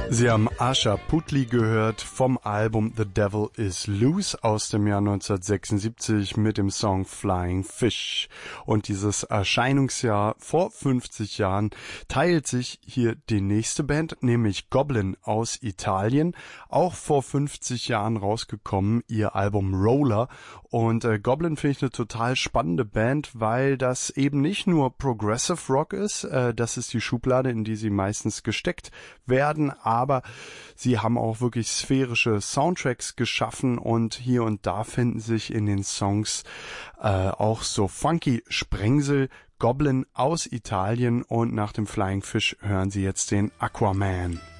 Sie haben Asha Puthli gehört vom Album The Devil Is Loose aus dem Jahr 1976 mit dem Song Flying Fish. Und dieses Erscheinungsjahr vor 50 Jahren teilt sich hier die nächste Band, nämlich Goblin aus Italien. Auch vor 50 Jahren rausgekommen, ihr Album Roller. Und Goblin finde ich eine total spannende Band, weil das eben nicht nur Progressive Rock ist, das ist die Schublade, in die sie meistens gesteckt werden, aber sie haben auch wirklich sphärische Soundtracks geschaffen und hier und da finden sich in den Songs auch so funky Sprengsel. Goblin aus Italien und nach dem Flying Fish hören Sie jetzt den Aquaman.